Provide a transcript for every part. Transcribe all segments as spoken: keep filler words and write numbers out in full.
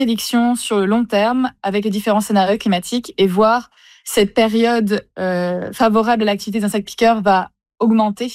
prédictions sur le long terme avec les différents scénarios climatiques et voir cette période euh, favorable à l'activité des insectes piqueurs va augmenter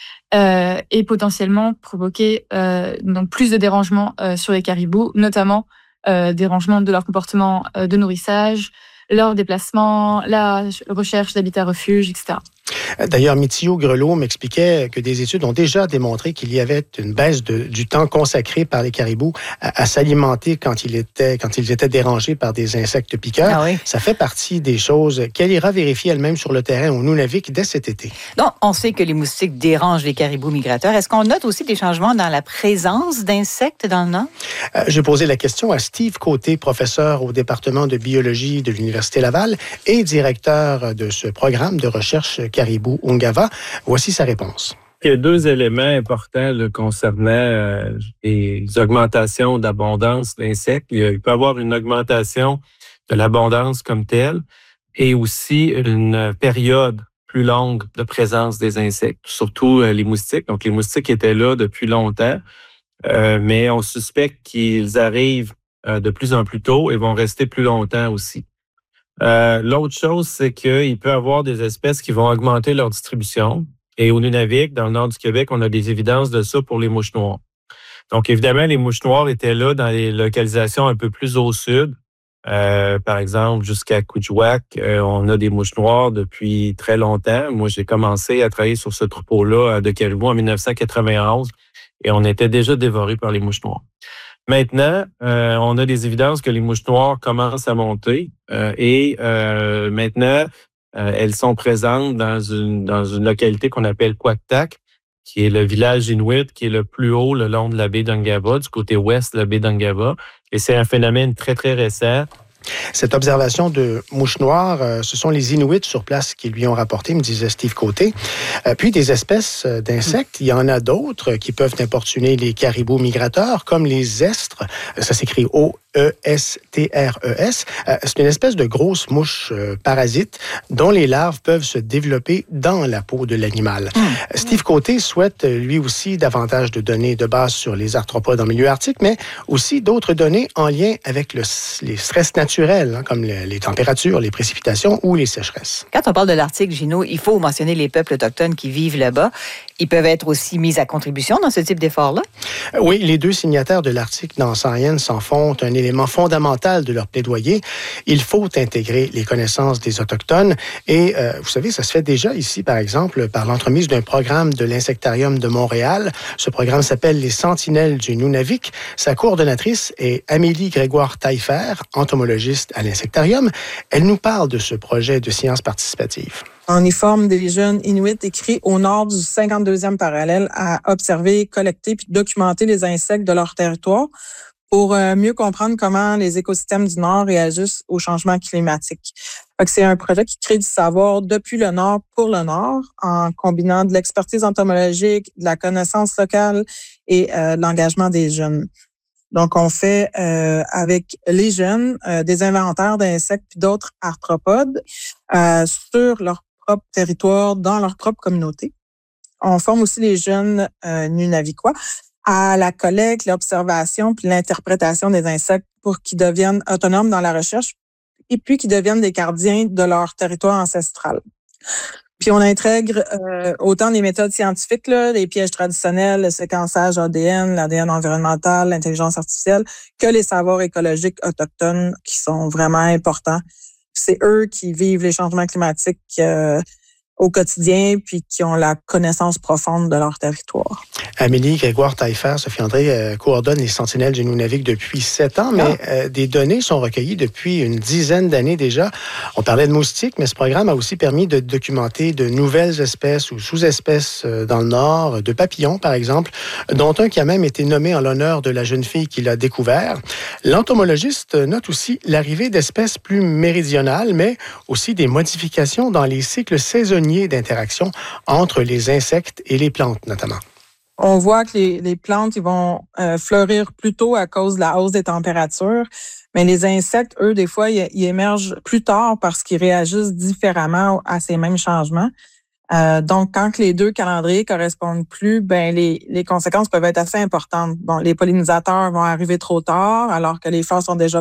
euh, et potentiellement provoquer euh, donc plus de dérangements euh, sur les caribous, notamment euh, dérangements de leur comportement euh, de nourrissage, leur déplacement, la recherche d'habitats refuges, et cetera. D'ailleurs, Mithio Grelot m'expliquait que des études ont déjà démontré qu'il y avait une baisse de, du temps consacré par les caribous à, à s'alimenter quand, il était, quand ils étaient dérangés par des insectes piqueurs. Ah oui. Ça fait partie des choses qu'elle ira vérifier elle-même sur le terrain au Nunavik dès cet été. Donc, on sait que les moustiques dérangent les caribous migrateurs. Est-ce qu'on note aussi des changements dans la présence d'insectes dans le Nord? Euh, J'ai posé la question à Steve Côté, professeur au département de biologie de l'Université Laval et directeur de ce programme de recherche caribou Ungava. Voici sa réponse. Il y a deux éléments importants là, concernant euh, les augmentations d'abondance d'insectes. Il, il peut y avoir une augmentation de l'abondance comme telle et aussi une période plus longue de présence des insectes, surtout euh, les moustiques. Donc, les moustiques étaient là depuis longtemps, euh, mais on suspecte qu'ils arrivent euh, de plus en plus tôt et vont rester plus longtemps aussi. Euh, l'autre chose, c'est qu'il peut y avoir des espèces qui vont augmenter leur distribution. Et au Nunavik, dans le nord du Québec, on a des évidences de ça pour les mouches noires. Donc, évidemment, les mouches noires étaient là dans les localisations un peu plus au sud. Euh, par exemple, jusqu'à Kuujjuaq, euh, on a des mouches noires depuis très longtemps. Moi, j'ai commencé à travailler sur ce troupeau-là de caribous en dix-neuf cent quatre-vingt-onze et on était déjà dévorés par les mouches noires. Maintenant, euh, on a des évidences que les mouches noires commencent à monter euh, et euh, maintenant, euh, elles sont présentes dans une dans une localité qu'on appelle Kwaktak, qui est le village inuit qui est le plus haut le long de la baie d'Ungava, du côté ouest de la baie d'Ungava. Et c'est un phénomène très, très récent. Cette observation de mouches noires, euh, ce sont les Inuits sur place qui lui ont rapporté, me disait Steve Côté. Euh, puis des espèces d'insectes, il y en a d'autres qui peuvent importuner les caribous migrateurs, comme les estres. Ça s'écrit O E S T R E S. Euh, c'est une espèce de grosse mouche euh, parasite dont les larves peuvent se développer dans la peau de l'animal. Mmh. Steve Côté souhaite lui aussi davantage de données de base sur les arthropodes en milieu arctique, mais aussi d'autres données en lien avec le, les stress naturels, hein, comme les, les températures, les précipitations ou les sécheresses. Quand on parle de l'Arctique, Gino, il faut mentionner les peuples autochtones qui vivent là-bas. Ils peuvent être aussi mis à contribution dans ce type d'effort-là? Oui, les deux signataires de l'Arctique dans Science en font un élément fondamental de leur plaidoyer. Il faut intégrer les connaissances des Autochtones. Et euh, vous savez, ça se fait déjà ici, par exemple, par l'entremise d'un programme de l'Insectarium de Montréal. Ce programme s'appelle les Sentinelles du Nunavik. Sa coordonnatrice est Amélie Grégoire-Taillefer, entomologiste à l'Insectarium. Elle nous parle de ce projet de sciences participatives. On y forme des jeunes Inuits écrits au nord du cinquante-deuxième parallèle à observer, collecter puis documenter les insectes de leur territoire pour mieux comprendre comment les écosystèmes du Nord réagissent au changement climatique. Fait que c'est un projet qui crée du savoir depuis le Nord pour le Nord en combinant de l'expertise entomologique, de la connaissance locale et euh, de l'engagement des jeunes. Donc, on fait euh, avec les jeunes euh, des inventaires d'insectes puis d'autres arthropodes euh, sur leur propre territoire, dans leur propre communauté. On forme aussi les jeunes euh, Nunavikois à la collecte, l'observation puis l'interprétation des insectes pour qu'ils deviennent autonomes dans la recherche et puis qu'ils deviennent des gardiens de leur territoire ancestral. Puis on intègre euh, autant les méthodes scientifiques, là, les pièges traditionnels, le séquençage A D N, l'A D N environnemental, l'intelligence artificielle, que les savoirs écologiques autochtones qui sont vraiment importants. C'est eux qui vivent les changements climatiques euh, au quotidien puis qui ont la connaissance profonde de leur territoire. Amélie Grégoire-Taillefer, Sophie André, euh, coordonne les Sentinelles du Nunavik depuis sept ans, mais ah. euh, des données sont recueillies depuis une dizaine d'années déjà. On parlait de moustiques, mais ce programme a aussi permis de documenter de nouvelles espèces ou sous-espèces euh, dans le Nord, de papillons par exemple, dont un qui a même été nommé en l'honneur de la jeune fille qui l'a découvert. L'entomologiste note aussi l'arrivée d'espèces plus méridionales, mais aussi des modifications dans les cycles saisonniers d'interaction entre les insectes et les plantes notamment. On voit que les, les plantes ils vont euh, fleurir plus tôt à cause de la hausse des températures, mais les insectes, eux, des fois, ils, ils émergent plus tard parce qu'ils réagissent différemment à ces mêmes changements. Euh, donc, quand les deux calendriers correspondent plus, ben les, les conséquences peuvent être assez importantes. Bon, les pollinisateurs vont arriver trop tard, alors que les fleurs sont déjà